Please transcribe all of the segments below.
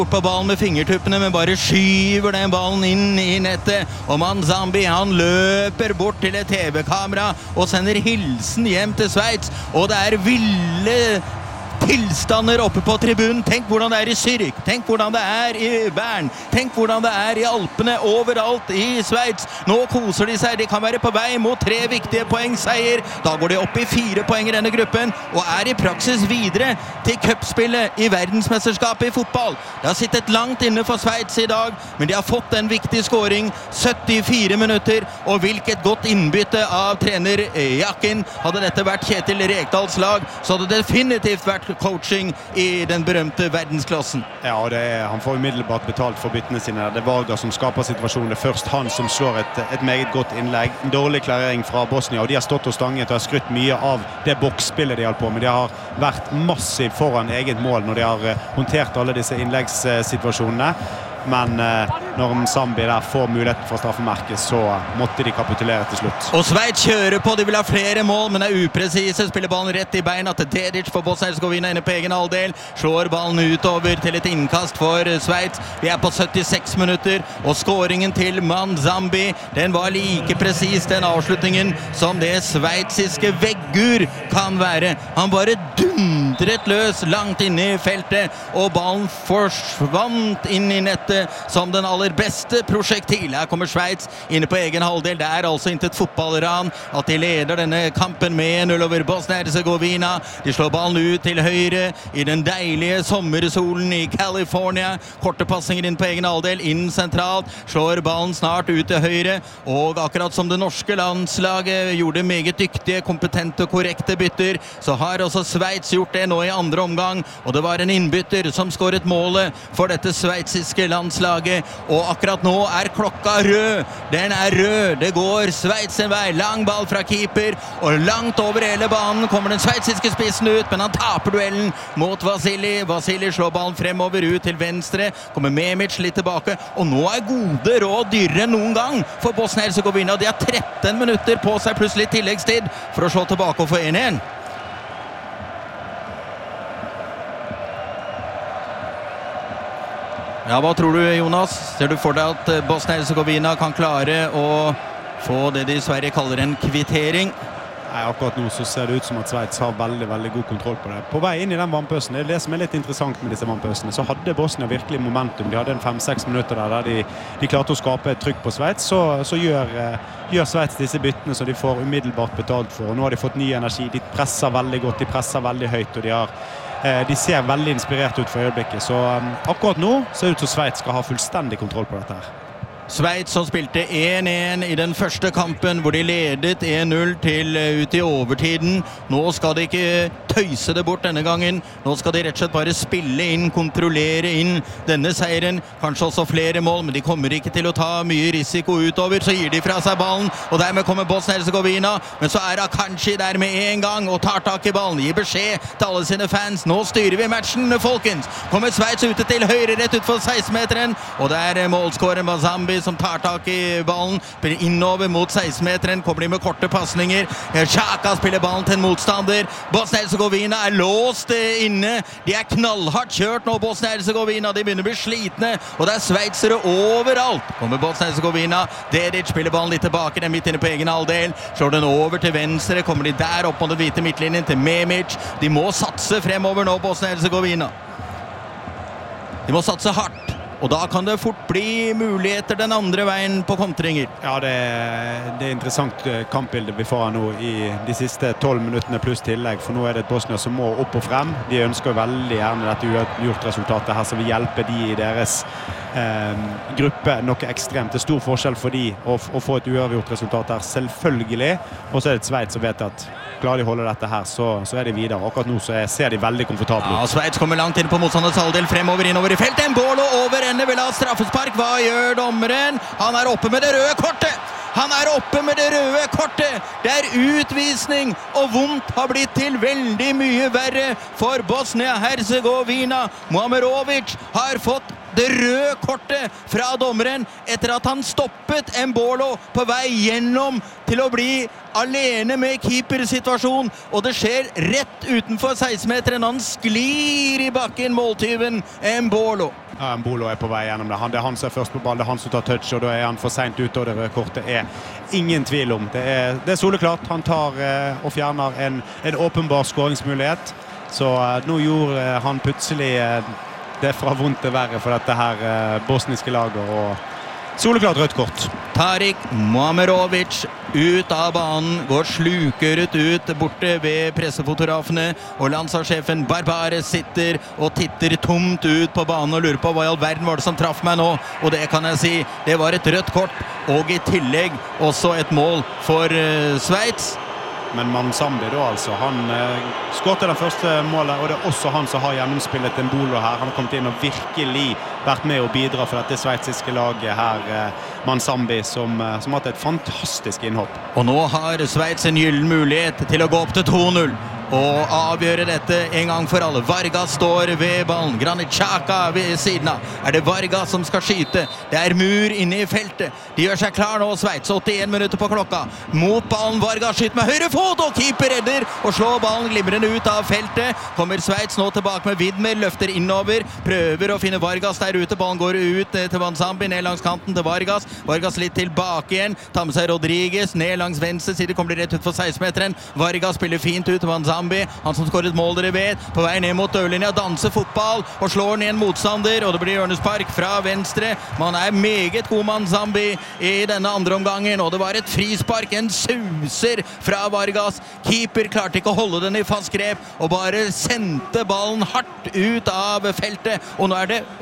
på ballen med fingertuppene, men bare skyver den ballen inn i nettet. Og Manzambi, han løper bort til et TV-kamera og sender hilsen hjem til Sveits. Og det ville tilstander oppe på tribunen. Tenk hvordan det i Zürich, tenk hvordan det i Bern, tenk hvordan det i Alpene, overalt i Sveits. Nå koser de seg, de kan være på vei mot 3 viktige poengseier. Da går de opp i 4 poeng i denne gruppen, og i praksis videre til cupspillet i verdensmesterskapet i fotball. Det har sittet langt inne for Sveits i dag, men de har fått en viktig scoring, 74 minutter, og hvilket godt innbytte av trener Jakin. Hadde dette vært Kjetil Rekdals lag, så hadde det definitivt vært coaching i den berømte verdensklassen. Ja, og han får umiddelbart betalt for byttene sine. Det Varga som skaper situasjonen. Det først han som slår et meget godt innlegg. En dårlig klarering fra Bosnia, og de har stått og stanget og har skrytt mye av det boksspillet de holdt på med. De har vært massivt foran eget mål når de har håndtert alle disse innleggssituasjonene. Men når Zambi der får muligheten for straffemerket, så måtte de kapitulere til slutt. Og Sveits kjører på, de vil ha flere mål, men upresise, spiller ballen rett i beina til Dedic for Bosnia-Hercegovina inne på egen halvdel, slår ballen utover til et innkast for Sveits. Vi på 76 minutter, og skåringen til Manzambi, den var like presis den avslutningen som det sveitsiske veggur kan være. Han bare dundret løs langt inne i feltet, og ballen forsvant inn i nettet som den aller beste prosjektil. Her kommer Sveits inne på egen halvdel. Det altså intet fotballran at de leder denne kampen med 1-0 over Bosnia-Hercegovina. De slår ballen ut til høyre i den deilige sommersolen i California. Korte passinger inn på egen halvdel, inn sentralt, slår ballen snart ut til høyre, og akkurat som det norske landslaget gjorde meget dyktige, kompetente og korrekte bytter, så har også Sveits gjort det nå i andre omgang, og det var en innbytter som skåret målet for dette sveitsiske landslaget, og akkurat nå klokka rød. Den rød. Det går Sveits en vei. Lang ball fra keeper, og langt over hele banen kommer den sveitsiske spissen ut, men han taper duellen mot Vasili. Vasili slår ballen fremover ut til venstre, kommer Memic litt tilbake, og nå gode råd dyrere enn noen gang for Bosnia-Hercegovina. De har 13 minutter på seg pluss litt tilleggstid for å slå tilbake og få 1-1. Ja, hva tror du, Jonas? Ser du for deg at Bosnia-Hercegovina kan klare å få det de i Sverige kaller en kvittering? Nei, akkurat nå så ser det ut som at Sveits har veldig, veldig god kontroll på det. På vei inn i den vannpøsen, det det som litt interessant med disse vannpøsene, så hadde Bosnia virkelig momentum. De hadde en 5-6 minutter der de klarte å skape et trykk på Sveits, så gjør Sveits disse byttene så de får umiddelbart betalt for. Og nå har de fått ny energi, de presser veldig godt, de presser veldig høyt, og de ser veldig inspirert ut for øyeblikket. Så akkurat nå ser det ut som Sveits skal ha fullstendig kontroll på dette her. Sveits som spilte 1-1 i den første kampen, hvor de ledet 1-0 til ut i overtiden. Nå skal de ikke tøyse det bort denne gangen. Nå skal de rett og slett bare spille inn, kontrollere inn denne seieren. Kanskje også flere mål, men de kommer ikke til å ta mye risiko utover. Så gir de fra seg ballen, og dermed kommer Bosnia-Hercegovina. Men så Akanji der med en gang og tar tak i ballen. Gir beskjed til alle sine fans. Nå styrer vi matchen, folkens. Kommer Sveits ute til høyre rett ut for 16-meteren, og det målskåren Manzambi som tar tak i ballen, spiller innover mot 16-meteren, kommer de med korte passninger. Xhaka spiller ballen til en motstander. Bosnia-Hercegovina låst inne. De knallhardt kjørt nå, Bosnia-Hercegovina. De begynner å bli slitne, og det sveitsere overalt. Kommer Bosnia-Hercegovina. Dedic spiller ballen litt tilbake, den midt inne på egen halvdel. Slår den over til venstre, kommer de der opp mot den hvite midtlinjen til Memic. De må satse fremover nå, Bosnia-Hercegovina. De må satse hardt. Og da kan det fort bli muligheter den andre veien på kontringer. Ja, det interessant kampbilde vi får nå i de siste 12 minuttene pluss tillegg, for nå det et Bosnia som må opp og frem. De ønsker veldig gjerne dette uavgjort resultatet her, så vi hjelper de i deres gruppe noe ekstremt. Det stor forskjell for de å få et uavgjort resultat her, selvfølgelig. Og så det et Sveits som vet at klarer de å holde dette her, så de videre. Akkurat nå så ser de veldig komfortable ut. Ja, Sveits kommer langt inn på motstanders halvdel, fremover, innover i feltet. En bål og over ende vil ha straffespark. Hva gjør dommeren? Han oppe med det røde kortet! Han oppe med det røde kortet! Det utvisning, og vondt har blitt til veldig mye verre for Bosnia-Hercegovina. Muamerovic har fått det røde kortet fra dommeren etter at han stoppet Embolo på vei gjennom til å bli alene med keepersituasjon, og det skjer rett utenfor 16-meteren. Han sklir i bakken, måltyven Embolo. Ja, Embolo på vei gjennom det. Det er han som er først på ball, det er han som tar touch, og da er han for sent ute, og det røde kortet er ingen tvil om. Det er soleklart. Han tar og fjerner en åpenbar skåringsmulighet. Så nå gjorde han plutselig det fra vondt til verre for dette her bosniske laget, og soleklart rødt kort. Tarik Muamerovic ut av banen, går slukøret ut borte ved pressefotografene, og landslagssjefen Barbare sitter og titter tomt ut på banen og lurer på hva i all verden var det som traff meg nå, og det kan jeg si, det var et rødt kort, og i tillegg også et mål for Sveits. Men Mansambi da altså, han skåret den første målet, og det er også han som har gjennomspillet Embolo her. Han har kommet inn og virkelig vært med å bidra for dette sveitsiske laget her, Mansambi, som har hatt et fantastisk innhopp. Og nå har Sveits en gyllen mulighet til å gå opp til 2-0. Og avgjøre dette en gang for alle. Vargas står ved ballen. Granit Xhaka ved siden av. Er det Vargas som skal skyte? Det er mur inne i feltet. De gjør seg klar nå, Sveits. 81 minutter på klokka. Mot ballen. Vargas skyter med høyre fot, og keeper redder og slår ballen glimrende ut av feltet. Kommer Sveits nå tilbake med Widmer, løfter innover. Prøver å finne Vargas der ute. Ballen går ut til Mansambi, ned langs kanten til Vargas. Vargas litt tilbake igjen. Tar med seg Rodriguez, ned langs venstre side. Kommer rett ut for 16-meteren. Vargas spiller fint ut til Mansambi. Han som skåret mål, dere vet, på vei ned mot dørlinja, danser fotball og slår ned en motstander, og det blir hjørnespark fra venstre. Man er meget god Mansambi i denne andre omgangen, og det var et frispark, en suser fra Vargas. Keeper klarte ikke å holde den i fast grep, og bare sendte ballen hardt ut av feltet, og nå er det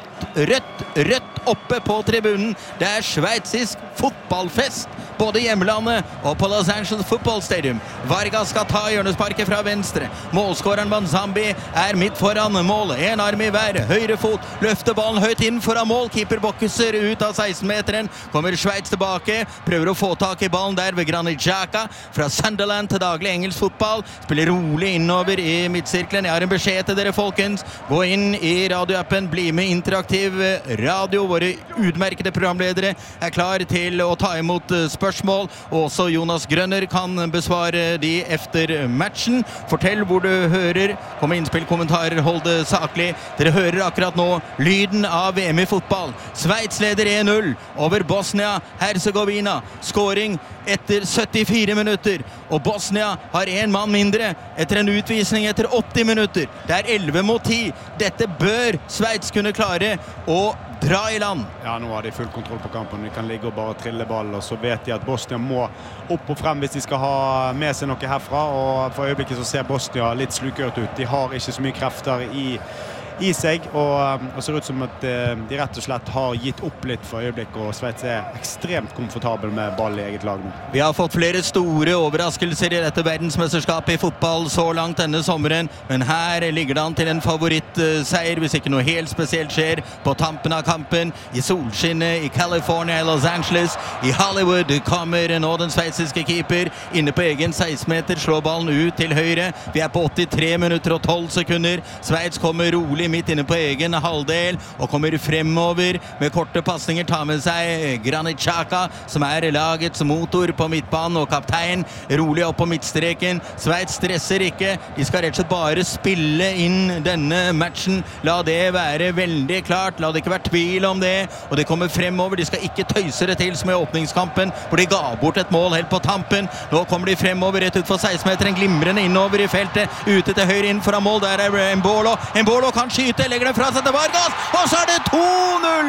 rødt oppe på tribunen. Det er sveitsisk fotballfest, både i hjemlandet og på Los Angeles Football Stadium. Vargas skal ta hjørnesparket fra venstre. Målskåreren Mansambi er midt foran målet. En arm i hver, høyre fot, løfter ballen høyt inn foran mål. Keeper bokser ut av 16-meteren. Kommer Sveits tilbake, prøver å få tak i ballen der ved Granit Xhaka. Fra Sunderland til daglig engelsk fotball. Spiller rolig innover i midtsirkelen. Jeg har en beskjed til dere, folkens. Gå inn i radioappen, bli med interaktiv radio. Våre utmerkede programledere er klar til å ta imot spørsmål, og også Jonas Grønner kan besvare de efter matchen. Fortell hvor du hører, kom med innspill, kommentarer, hold det saklig. Dere hører akkurat nå lyden av VM i fotball. Sveits leder 1-0 over Bosnia-Herzegovina. Skåring etter 74 minutter, og Bosnia har en mann mindre etter en utvisning etter 80 minutter. Det er 11 mot 10. Dette bør Sveits kunne klare å dra i land. Ja, nå har de full kontroll på kampen. De kan ligge og bare trille ball, og så vet de at Bosnia må opp og frem hvis de skal ha med seg noe herfra, og for øyeblikket så ser Bosnia litt slukørt ut. De har ikke så mye krefter i seg, og ser ut som at de rett og slett har gitt opp litt for øyeblikket, og Sveits er ekstremt komfortabel med ball i eget lag nå. Vi har fått flere store overraskelser i dette verdensmesterskapet i fotball så langt denne sommeren, men her ligger det an til en favorittseier hvis ikke noe helt spesielt skjer på tampen av kampen. I solskinnet i California, i Los Angeles, i Hollywood kommer nå den sveitsiske keeper inne på egen 16-meter, slår ballen ut til høyre. Vi er på 83 minutter og 12 sekunder. Sveits kommer rolig midt inne på egen halvdel og kommer fremover med korte passninger, tar med seg Granit Xhaka, som er lagets motor på midtbanen, og kaptein rolig opp på midtstreken. Sveits stresser ikke, de skal rett og slett bare spille inn denne matchen. La det være veldig klart, la det ikke være tvil om det, og de kommer fremover. De skal ikke tøyse det til som i åpningskampen, hvor de ga bort et mål helt på tampen. Nå kommer de fremover rett ut for 16-meteren, glimrende innover i feltet, ute til høyre inn foran mål. Der er Embolo kan skyte, legger den fra seg til Vargas, og så er det 2-0,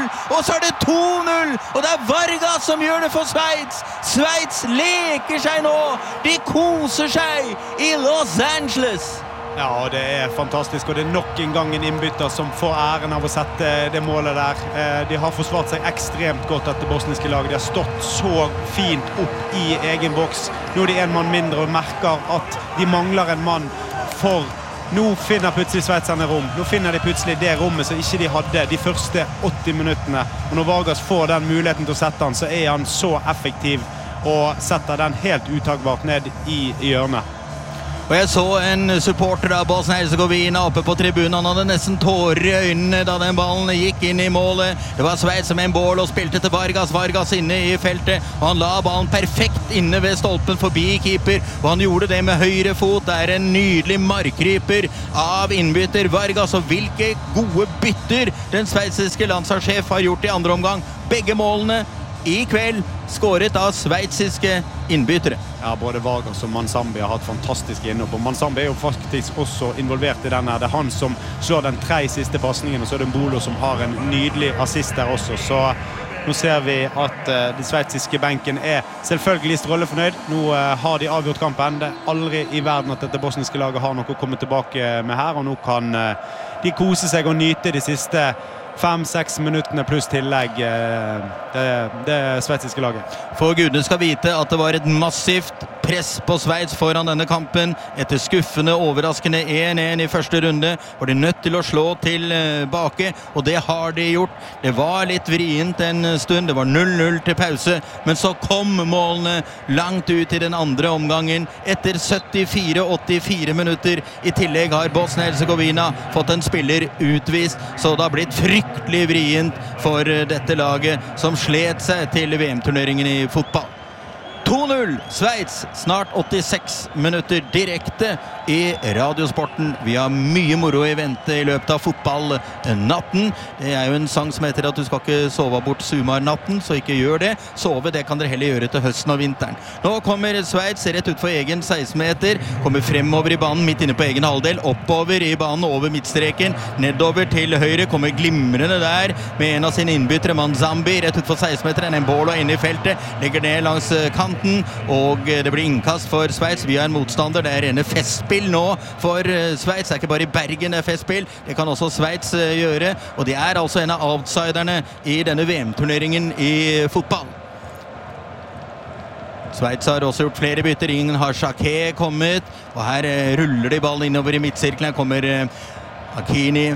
og det er Vargas som gjør det for Sveits. Sveits leker seg nå, de koser seg i Los Angeles. Ja, det er fantastisk, og det er nok en gang en innbytter som får æren av å sette det målet der. De har forsvart seg ekstremt godt etter bosniske laget. De har stått så fint opp i egen boks. Nå er de en mann mindre og merker at de mangler en mann, for nå finner plutselig sveitserne rom. Nå finner de plutselig det rommet som ikke de hadde de første 80 minuttene. Og når Vargas får den muligheten til å sette han, så er han så effektiv og setter den helt utagbart ned i hjørnet. Og jeg så en supporter av Bosnia-Herzegovina oppe på tribunen. Han hadde nesten tårer i øynene da den ballen gikk inn i målet. Det var Sveits som en bål og spilte til Vargas. Vargas inne i feltet, og han la ballen perfekt inne ved stolpen forbi keeper, og han gjorde det med høyre fot. Det er en nydelig markryper av innbytter Vargas, og hvilke gode bytter den sveitsiske landslagssjef har gjort i andre omgang. Begge målene i kveld skåret av sveitsiske innbyttere. Ja, både Vargas og Manzambi har hatt fantastiske innhopp, og Manzambi er jo faktisk også involvert i denne. Det er han som slår den 3 siste passningen, og så er det Mbolo som har en nydelig assist der også. Så nå ser vi at den sveitsiske benken er selvfølgelig strålefornøyd. Nå har de avgjort kampen. Det er aldri i verden at dette bosniske laget har noe å komme tilbake med her, og nå kan de kose seg og nyte de siste 5-6 minuttene pluss tillegg det sveitsiske laget. For gudene skal vite at det var et massivt press på Sveits foran denne kampen. Etter skuffende, overraskende 1-1 i første runde var de nødt til å slå tilbake, og det har de gjort. Det var litt vrient en stund, det var 0-0 til pause, men så kom målene langt ut i den andre omgangen. Etter 74-84 minutter i tillegg har Bosnia-Herzegovina fått en spiller utvist, så det har blitt fryktelig vrient for dette laget som slet seg til VM-turneringen i fotball. 2-0 Sveits, snart 86 minutter direkte i Radiosporten. Vi har mye moro i vente i løpet av fotballnatten. Det er jo en sang som heter at du skal ikke sove bort Sumar-natten, så ikke gjør det. Sove, det kan dere heller gjøre til høsten og vinteren. Nå kommer Sveits rett ut for egen 16-meter, kommer fremover i banen midt inne på egen halvdel, oppover i banen over midtstreken, nedover til høyre, kommer glimrende der med en av sine innbyttere, Manzambi, rett ut for 16-meteren, en bål og inne i feltet, legger ned langs kanten, og det blir innkast for Sveits via en motstander. Det er rene festspill nå for Sveits. Det er ikke bare i Bergen det er festspill, det kan også Sveits gjøre, og de er altså en av outsiderne i denne VM-turneringen i fotball. Sveits har også gjort flere bytter. Ingen har Xhaka kommet, og her ruller de ballen innover i midtsirkelen. Her kommer Hakimi.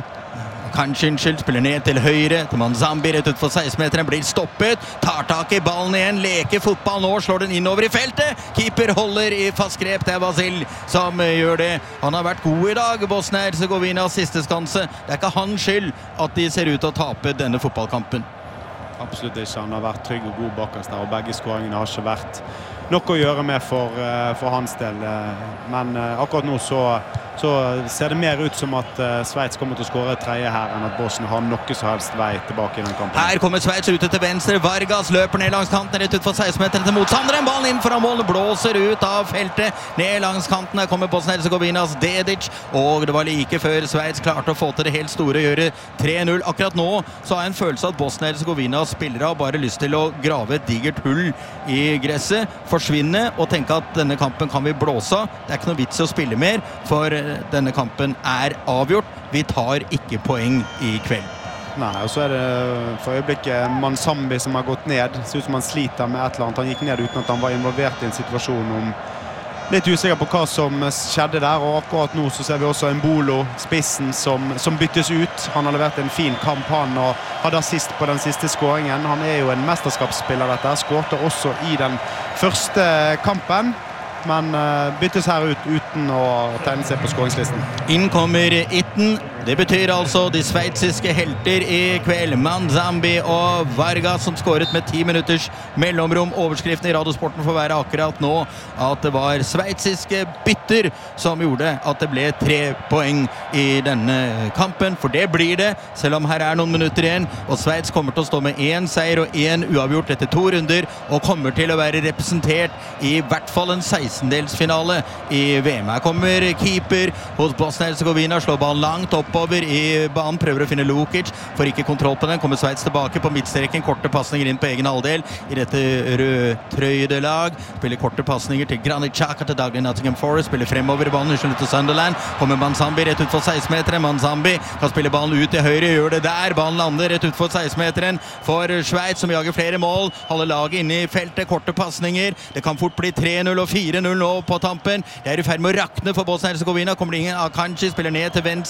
Kanskje spiller ned til høyre, til Manzambi rett ut for 16-meteren, blir stoppet, tar tak i ballen igjen, leker fotball nå, slår den innover i feltet. Keeper holder i fast grep, det er Vasil som gjør det. Han har vært god i dag, Bosnia-Herzegovinas siste skanse. Det er ikke hans skyld at de ser ut til å tape denne fotballkampen. Absolutt ikke, han har vært trygg og god bakerst der, og begge skåringene har ikke vært noe å gjøre med for hans del. Men akkurat nå så ser det mer ut som at Sveits kommer til å skåre tredje her, enn at Bosnia har noe så helst vei tilbake i den kampen. Her kommer Sveits ute til venstre, Vargas løper ned langs kanten, rett ut for 16-meteren til motstanderen, ballen inn foran målet, blåser ut av feltet, ned langs kanten. Her kommer Bosnia-Herzegovinas Dedic, og det var like før Sveits klarte å få til det helt store, gjøre 3-0. Akkurat nå så har jeg en følelse at Bosnia-Herzegovinas spillere har bare lyst til å grave et digert hull i gresset, forsvinne og tenke at denne kampen kan vi blåse av. Det er ikke noe vits å spille mer, for denne kampen er avgjort. Vi tar ikke poeng i kveld. Nei, og så er det for øyeblikket Manzambi som har gått ned. Det ser ut som han sliter med et eller annet. Han gikk ned uten at han var involvert i en situasjon om litt usikker på hva som skjedde der, og akkurat nå så ser vi også Mbolo, spissen, som byttes ut. Han har levert en fin kamp, han, og hadde assist på den siste skåringen. Han er jo en mesterskapsspiller dette, skårte også i den første kampen, men byttes her ut uten å tegne seg på skåringslisten. Inn kommer Itten. Det betyr altså de sveitsiske helter i kveld, Manzambi og Vargas, som skåret med 10 minutters mellomrom. Overskriften i Radiosporten får være akkurat nå at det var sveitsiske bytter som gjorde at det ble 3 poeng i denne kampen, for det blir det, selv om her er noen minutter igjen, og Sveits kommer til å stå med 1 seier og 1 uavgjort etter 2 runder, og kommer til å være representert i hvert fall en 16-delsfinale i VM. Her kommer keeper hos Bosnia-Herzegovina, slår ballen langt oppover i banen, prøver å finne Lukic, får ikke kontroll på den, kommer Sveits tilbake på midtstreken, korte passninger inn på egen halvdel i dette rødtrøyde lag, spiller korte passninger til Granit Xhaka, til Dagen Nottingham Forest, spiller fremover i banen, til Sunderland, kommer Manzambi rett ut for 16-meteren, Manzambi kan spille ballen ut til høyre, gjør det der, ballen lander rett ut for 16-meteren for Sveits, som jager flere mål, holder laget inne i feltet, korte passninger, det kan fort bli 3-0 og 4-0 nå på tampen, det er i ferd med å rakne for Bosnia-Herzegovina, kommer det ingen, Akanji spiller ned til venstre,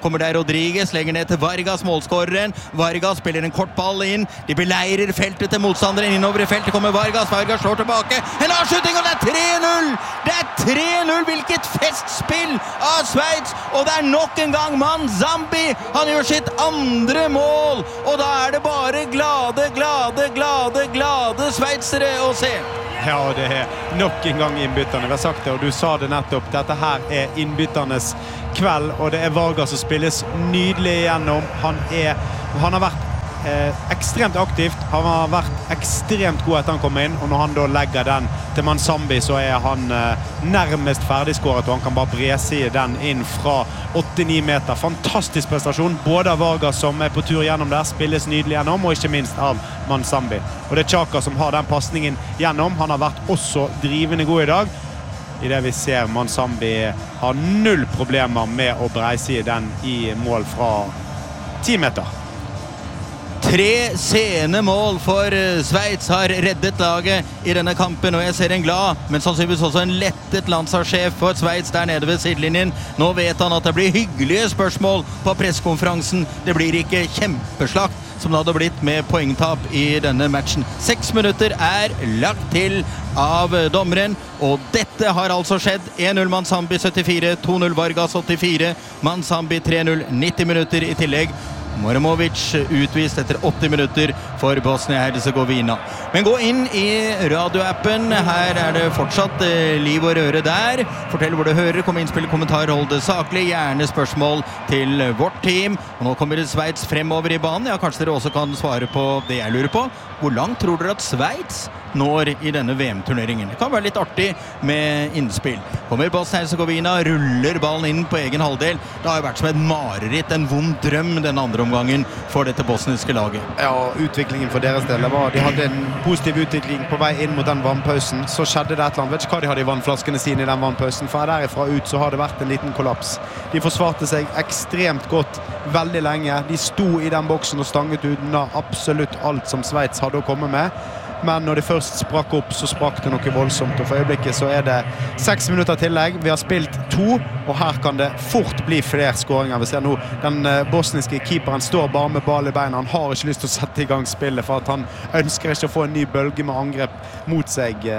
kommer der Rodriguez, legger ned til Vargas, målskåreren. Vargas spiller en kort ball inn. De beleirer feltet til motstanderen. Innover i feltet kommer Vargas. Vargas slår tilbake. En avslutning, og det er 3-0! Det er 3-0! Hvilket festspill av Sveits! Og det er nok en gang Manzambi. Han gjør sitt andre mål. Og da er det bare glade sveitsere å se. Ja, det er nok en gang innbytterne. Vi har sagt det, og du sa det nettopp. Dette her er innbytternes kveld, og det er Vargas som spilles nydelig igjennom. Han har vært ekstremt aktivt. Han har vært ekstremt god etter han kom inn, og når han da legger den til Manzambi, så er han nærmest ferdigskåret, og han kan bare brese den inn fra 8-9 meter. Fantastisk prestasjon, både av Vargas som er på tur gjennom der, spilles nydelig gjennom, og ikke minst av Manzambi. Og det er Xhaka som har den passningen gjennom. Han har vært også drivende god i dag. I det vi ser Manzambi har null problemer med å breise den i mål fra 10 meter. 3 sene mål for Sveits har reddet laget i denne kampen, og jeg ser en glad, men sannsynligvis også en lettet landslagssjef for Sveits der nede ved sidelinjen. Nå vet han at det blir hyggelige spørsmål på presskonferansen. Det blir ikke kjempeslakt som det hadde blitt med poengtap i denne matchen. 6 minutter er lagt til av dommeren, og dette har altså skjedd. 1-0 Manzambi 74, 2-0 Vargas 84, Manzambi 3-0, 90 minutter i tillegg. Moromovic utvist etter 80 minutter for Bosnia-Herzegovina. Men gå inn i radioappen. Her er det fortsatt liv og røre der. Fortell hvor du hører, kom innspill, kommentar, hold det saklig. Gjerne spørsmål til vårt team. Og nå kommer Sveits fremover i banen. Ja, kanskje dere også kan svare på det jeg lurer på. Hvor langt tror dere at Sveits når i denne VM-turneringen? Det kan være litt artig med innspill. Kommer Bosnia-Herzegovina, ruller ballen inn på egen halvdel. Det har jo vært som et mareritt, en vond drøm denne andre omgangen for dette bosniske laget. Ja, utviklingen for deres del var, de hadde en positiv utvikling på vei inn mot den vannpausen. Så skjedde det et eller annet. Vet ikke hva de hadde i vannflaskene sine i den vannpausen. For derifra ut så har det vært en liten kollaps. De forsvarte seg ekstremt godt veldig lenge. De sto i den boksen og stanget unna absolutt alt som Sveits hadde å komme med. Men når de først sprakk opp, så sprakk det noe voldsomt. Og for øyeblikket så er det 6 minutter tillegg. Vi har spilt 2, og her kan det fort bli flere skåringer. Vi ser nå, den bosniske keeperen står bare med ball i beina. Han har ikke lyst til å sette i gang spillet, for at han ønsker ikke å få en ny bølge med angrep mot seg.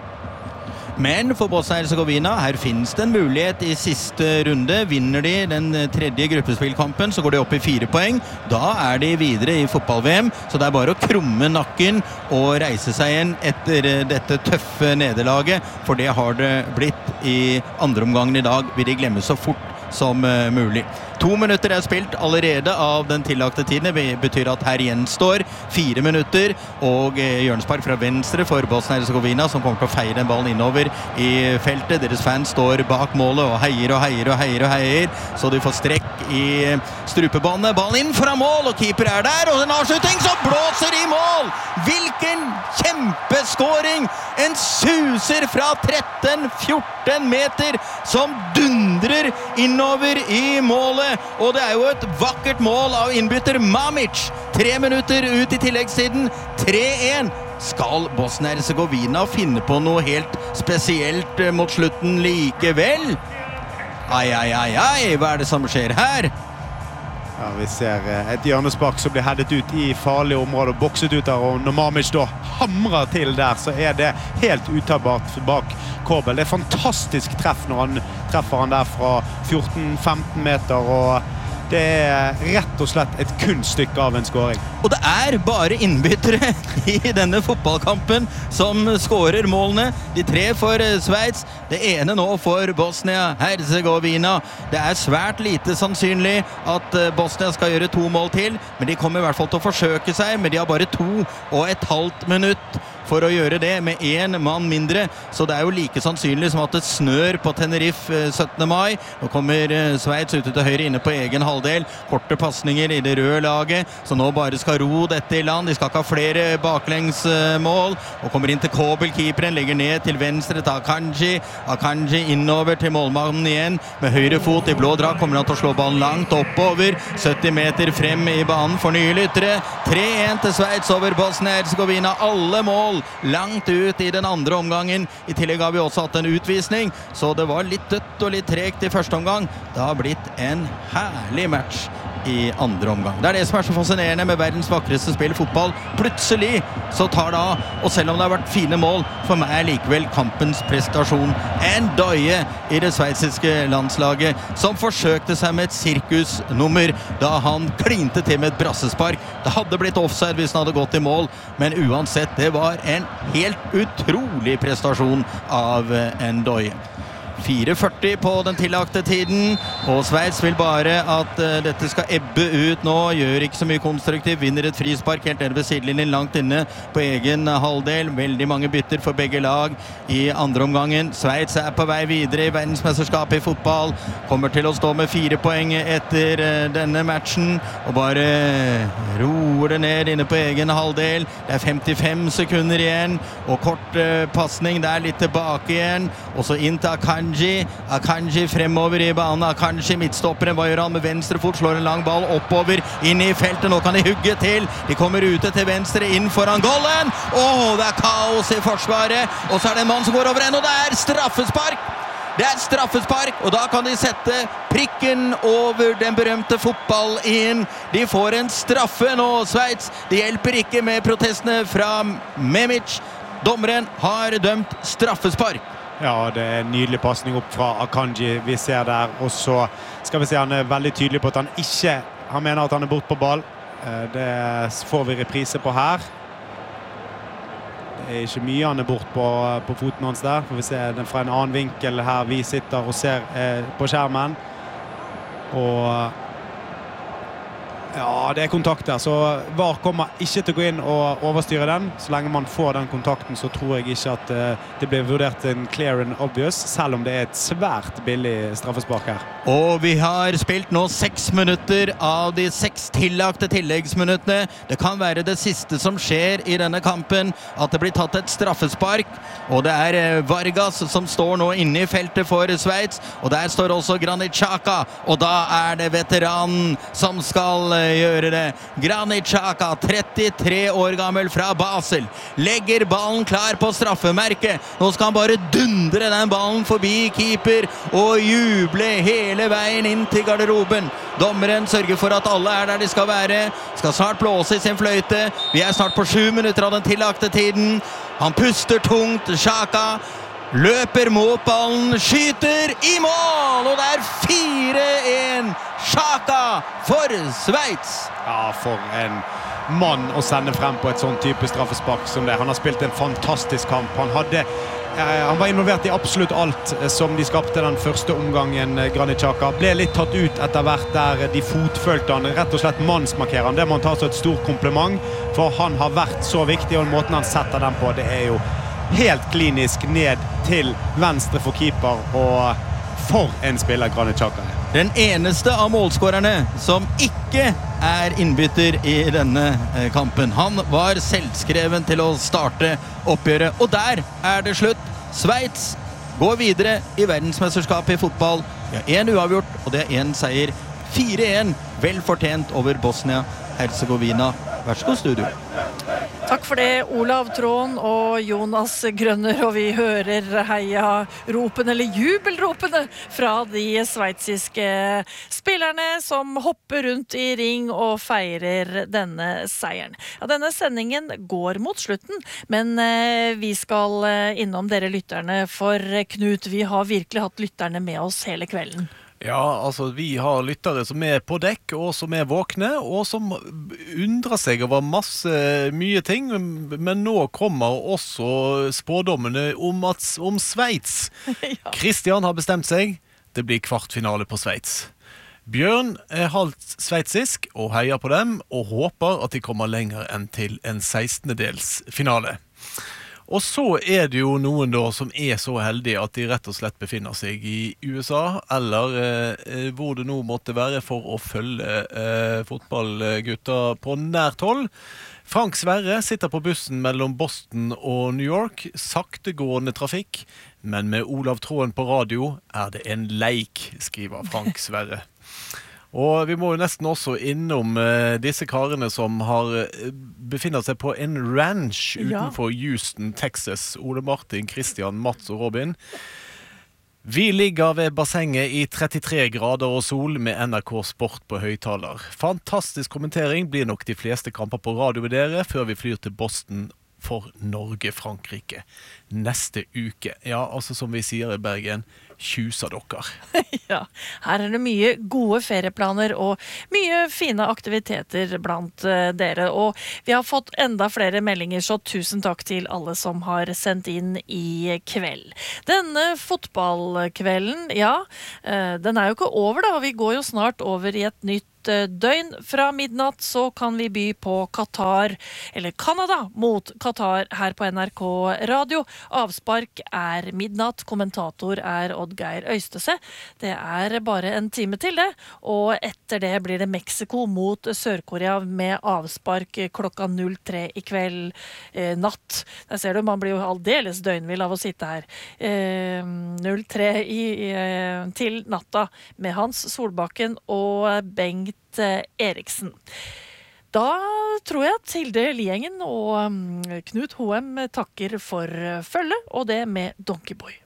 Men for Bosnia-Herzegovina, her finnes det en mulighet i siste runde. Vinner de den tredje gruppespillkampen, så går de opp i 4 poeng. Da er de videre i fotball-VM, så det er bare å krumme nakken og reise seg igjen etter dette tøffe nederlaget, for det har det blitt i andre omgangen i dag. Vil de glemme så fort som mulig. 2 minutter er spilt allerede av den tillagte tiden. Det betyr at her gjenstår 4 minutter, og hjørnespark fra venstre for Bosnia-Herzegovina, som kommer til å feie den ballen innover i feltet. Deres fans står bak målet og heier, så de får strekk i strupebåndet. Ballen inn fra mål, og keeper er der, og en avslutning som blåser i mål! Hvilken kjempeskåring! En suser fra 13-14 meter som dundrer innover i målet. Og det er jo et vakkert mål av innbytter Mamic. 3 minutter ut i tilleggstiden. 3-1. Skal Bosnia-Herzegovina finne på noe helt spesielt mot slutten likevel? Ai, hva er det som skjer her? Ja, vi ser et hjørnespark som blir headet ut i farlige områder og bokset ut der, og når Mamic da hamrer til der, så er det helt uttagbart bak Kobel. Det er fantastisk treff når han treffer han der fra 14-15 meter, og det er rett og slett et kunststykke av en skåring. Og det er bare innbyttere i denne fotballkampen som skårer målene. De 3 for Sveits, det ene nå for Bosnia-Herzegovina. Det er svært lite sannsynlig at Bosnia skal gjøre 2 mål til, men de kommer i hvert fall til å forsøke seg, men de har bare 2,5 minutt for å gjøre det med 1 mann mindre, så det er jo like sannsynlig som at det snør på Tenerife 17. mai. Nå kommer Sveits ute til høyre inne på egen halvdel, korte passninger i det røde laget, så nå bare skal ro dette i land. De skal ikke ha flere baklengsmål, og kommer inn til Kobel, keeperen, legger ned til venstre til Akanji. Akanji innover til målmannen igjen, med høyre fot i blå drakt, kommer han til å slå ballen langt oppover, 70 meter frem i banen for nye lyttere. 3-1 til Sveits over Bosnia-Herzegovina, alle mål mål langt ut i den andre omgangen. I tillegg har vi også hatt en utvisning, så det var litt dødt og litt tregt i første omgang. Det har blitt en herlig match i andre omgang. Det det som så fascinerende med verdens vakreste spill fotball. Plutselig så tar det av, og selv om det har vært fine mål, for meg likevel kampens prestasjon. En døye i det sveitsiske landslaget som forsøkte seg med et sirkusnummer da han klinte til med et brassespark. Det hadde blitt offside hvis han hadde gått i mål, men uansett, det var en helt utrolig prestasjon av en døye. 4:40 på den tillagte tiden, og Sveits vil bare at dette skal ebbe ut nå, gjør ikke så mye konstruktivt, vinner et frispark helt nede ved sidelinjen, langt inne på egen halvdel, veldig mange bytter for begge lag i andre omgangen. Sveits på vei videre i verdensmesterskapet i fotball, kommer til å stå med 4 poeng etter denne matchen, og bare roer det ned inne på egen halvdel. Det 55 sekunder igjen, og kort passning, det litt tilbake igjen, og så inn til Akanji fremover i banen. Akanji midtstopperen, hva gjør han med venstre fot? Slår en lang ball oppover, inn i feltet. Nå kan de hugge til. De kommer ute til venstre, inn foran golden. Det kaos i forsvaret. Og så det en mann som går over en, og det straffespark. Det straffespark, og da kan de sette prikken over den berømte fotball-ien. De får en straffe nå, Sveits. Det hjelper ikke med protestene fra Memic. Dommeren har dømt straffespark. Ja, det en nydelig passning opp fra Akanji vi ser der, og så skal vi se, han veldig tydelig på at han mener at han bort på ball. Det får vi reprise på her. Det ikke mye han bort på foten hans der, får vi se den fra en annen vinkel her vi sitter og ser på skjermen. Og ja, det kontakt der, så VAR kommer ikke til å gå inn og overstyre den. Så lenge man får den kontakten, så tror jeg ikke at det blir vurdert en clear and obvious, selv om det et svært billig straffespark her. Og vi har spilt nå 6 minutter av de 6 tillagte tilleggsminuttene. Det kan være det siste som skjer i denne kampen, at det blir tatt et straffespark, og det Vargas som står nå inne i feltet for Sveits, og der står også Granit Xhaka, og da det veteranen som skal gjøre det. Granit Xhaka, 33 år gammel fra Basel, legger ballen klar på straffemerket. Nå skal han bare dundre den ballen forbi keeper og juble hele veien inn til garderoben. Dommeren sørger for at alle der de skal være. Skal snart blåse i sin fløyte. Vi snart på 7 minutter av den tillagte tiden. Han puster tungt, Xhaka løper mot ballen, skyter i mål, og det 4-1 Xhaka for Sveits. Ja, for en mann å sende frem på et sånn type straffespark som det. Han har spilt en fantastisk kamp. Han var involvert i absolutt alt som de skapte den første omgangen. Granit Xhaka ble litt tatt ut etter hvert der de fotfølte han, rett og slett mannsmarkerer han. Det må han ta så et stort kompliment, for han har vært så viktig, og måten han setter den på, det jo helt klinisk ned til venstre for keeper, og for en spiller Granit Xhaka. Den eneste av målskårerne som ikke innbytter i denne kampen. Han var selvskreven til å starte oppgjøret, og der det slutt. Sveits går videre i verdensmesterskapet i fotball. Vi har 1 uavgjort, og det 1 seier. 4-1, vel fortjent over Bosnia-Herzegovina. Vær så god, studio. Takk for det, Olav Tråen og Jonas Grønner, og vi hører heia-ropene, eller jubelropene, fra de sveitsiske spillerne som hopper rundt i ring og feirer denne seieren. Ja, denne sendingen går mot slutten, men vi skal innom dere lytterne, for Knut, vi har virkelig hatt lytterne med oss hele kvelden. Ja, altså vi har lyttere som på dekk, og som våkne, og som undrer seg over mye ting, men nå kommer også spådommene om Sveits. Ja. Christian har bestemt seg, det blir kvartfinale på Sveits. Bjørn halvt sveitsisk og heier på dem, og håper at de kommer lenger enn til en 16-dels finale. Og så det jo noen da som så heldige at de rett og slett befinner seg i USA, eller hvor det nå måtte være for å følge fotballgutter på nært hold. Frank Sverre sitter på bussen mellom Boston og New York, saktegående trafikk, men med Olav Tråen på radio det en leik, skriver Frank Sverre. Og vi må jo nesten også innom disse karene som befinner seg på en ranch utenfor Houston, Texas. Ole Martin, Christian, Mats og Robin. Vi ligger ved bassenget i 33 grader og sol med NRK Sport på høyttaler. Fantastisk kommentering blir nok de fleste kamper på radio med dere før vi flyr til Boston for Norge-Frankrike neste uke. Ja, altså som vi sier i Bergen, tjusa dere. Ja, her det mye gode ferieplaner og mye fine aktiviteter blant dere. Og vi har fått enda flere meldinger, så tusen takk til alle som har sendt inn i kveld. Denne fotballkvelden, ja, den jo ikke over da. Vi går jo snart over i et nytt døgn. Fra midnatt så kan vi by på Qatar, eller Canada mot Qatar her på NRK Radio. Avspark midnatt, kommentator Oddgeir Øystese. Det bare en time til det, og etter det blir det Mexico mot Sør-Korea med avspark klokka 03 i kveld natt. Der ser du, man blir jo aldeles døgnvill av å sitte her. 03 til natta med Hans Solbakken og Bengt Eriksen. Da tror jeg at Hilde Liengen og Knut Hoem takker for følge, og det med Donkeyboy.